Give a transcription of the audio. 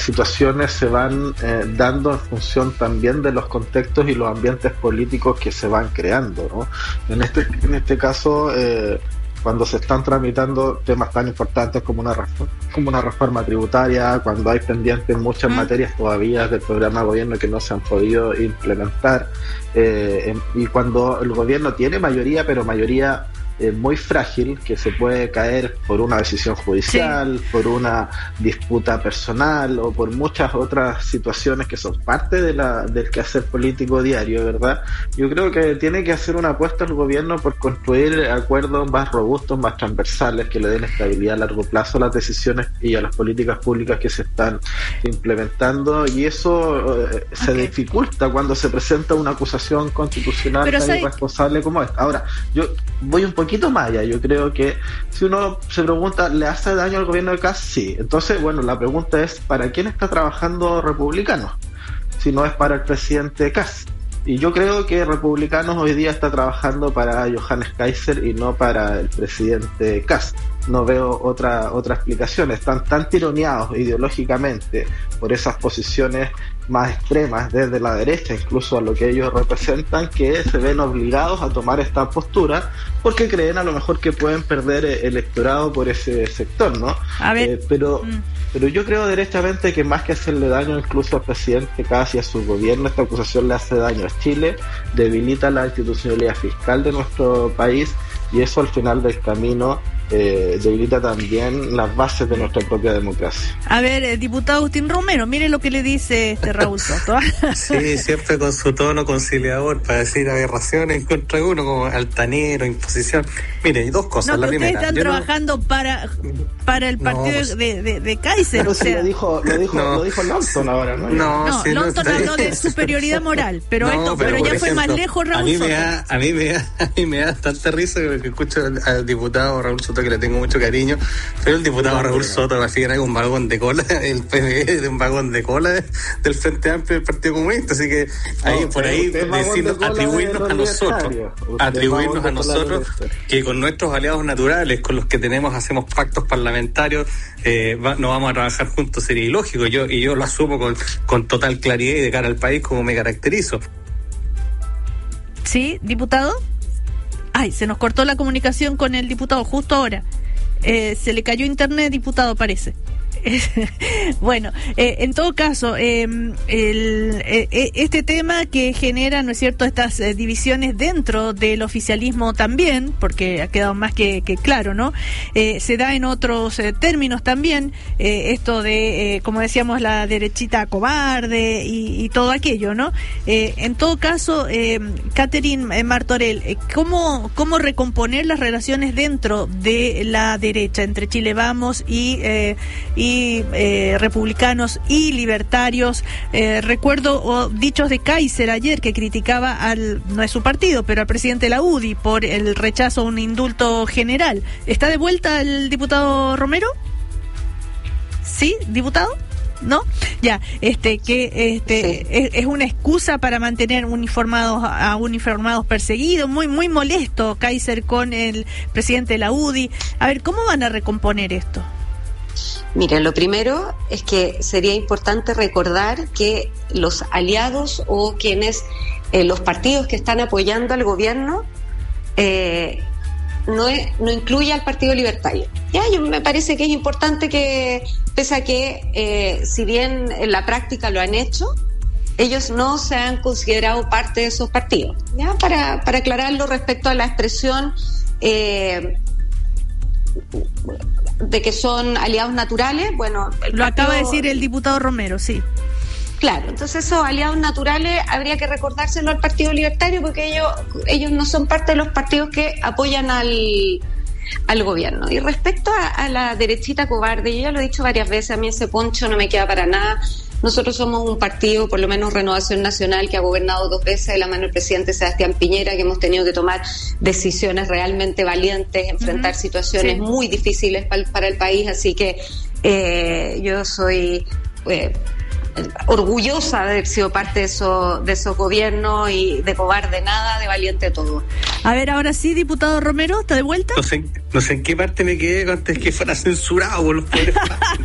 situaciones se van dando en función también de los contextos y los ambientes políticos que se van creando, ¿no? En este caso, cuando se están tramitando temas tan importantes como una reforma tributaria, cuando hay pendientes muchas materias todavía del programa de gobierno que no se han podido implementar, y cuando el gobierno tiene mayoría, pero mayoría muy frágil, que se puede caer por una decisión judicial, por una disputa personal o por muchas otras situaciones que son parte del quehacer político diario, ¿verdad? Yo creo que tiene que hacer una apuesta el gobierno por construir acuerdos más robustos, más transversales, que le den estabilidad a largo plazo a las decisiones y a las políticas públicas que se están implementando, y eso se dificulta cuando se presenta una acusación constitucional tan irresponsable como esta. Ahora, yo voy un poquito más allá. Yo creo que si uno se pregunta, ¿le hace daño al gobierno de Kast? Sí. Entonces, bueno, la pregunta es, ¿para quién está trabajando Republicanos? Si no es para el presidente Kast. Y yo creo que Republicanos hoy día está trabajando para Johannes Kaiser y no para el presidente Kast. No veo otra explicación. Están tan tironeados ideológicamente por esas posiciones más extremas desde la derecha, incluso a lo que ellos representan, que se ven obligados a tomar esta postura porque creen a lo mejor que pueden perder electorado por ese sector, ¿no? A ver, pero yo creo derechamente que más que hacerle daño incluso al presidente Kast y a su gobierno, esta acusación le hace daño a Chile, debilita la institucionalidad fiscal de nuestro país, y eso al final del camino debilita también las bases de nuestra propia democracia. A ver, diputado Agustín Romero, mire lo que le dice Raúl Soto. Sí, siempre con su tono conciliador para decir aberraciones contra uno, como altanero, imposición. Mire, hay dos cosas. La primera, ustedes están trabajando para el partido de Kaiser. Pero o sea, lo dijo Lawson ahora, ¿no? No, Lawson habló de superioridad moral, pero ya fue ejemplo, más lejos Raúl Soto. A mí me da tanta risa que escucho al diputado Raúl Soto, que le tengo mucho cariño, pero el diputado Raúl Soto me figura un vagón de cola, el PDG de un vagón de cola del Frente Amplio del Partido Comunista, así que por ahí decirnos, atribuirnos a nosotros que con nuestros aliados naturales, con los que hacemos pactos parlamentarios, no vamos a trabajar juntos, sería ilógico. Yo lo asumo con total claridad y de cara al país, como me caracterizo. ¿Sí, diputado? Ay, se nos cortó la comunicación con el diputado justo ahora. Se le cayó internet, diputado, parece. Bueno, en todo caso, este tema que genera, ¿no es cierto?, estas divisiones dentro del oficialismo también, porque ha quedado más que claro, ¿no? Se da en otros términos también, esto de, como decíamos, la derechita cobarde y todo aquello, ¿no? En todo caso, Catherine Martorell, ¿cómo recomponer las relaciones dentro de la derecha, entre Chile Vamos y republicanos y libertarios? Recuerdo dichos de Kaiser ayer, que criticaba no es su partido, pero al presidente de la UDI por el rechazo a un indulto general. ¿Está de vuelta el diputado Romero? ¿Sí, diputado? ¿No? Ya, sí. Es una excusa para mantener a uniformados perseguidos, muy molesto Kaiser con el presidente de la UDI. A ver, ¿cómo van a recomponer esto? Mira, lo primero es que sería importante recordar que los aliados o los partidos que están apoyando al gobierno no incluye al Partido Libertario. Me parece que es importante que, pese a que si bien en la práctica lo han hecho, ellos no se han considerado parte de esos partidos. Para aclararlo respecto a la expresión de que son aliados naturales, bueno... Lo acaba de decir el diputado Romero, sí. Claro, entonces esos aliados naturales habría que recordárselo al Partido Libertario, porque ellos no son parte de los partidos que apoyan al gobierno. Y respecto a la derechita cobarde, yo ya lo he dicho varias veces, a mí ese poncho no me queda para nada. Nosotros somos un partido, por lo menos Renovación Nacional, que ha gobernado 2 veces de la mano del presidente Sebastián Piñera, que hemos tenido que tomar decisiones realmente valientes, enfrentar situaciones muy difíciles para el país, así que yo soy orgullosa de haber sido parte de esos gobiernos, y de cobarde nada, de valiente todo. A ver, ahora sí, diputado Romero, ¿está de vuelta? No sé en qué parte me quedé antes que fuera censurado por los poderes.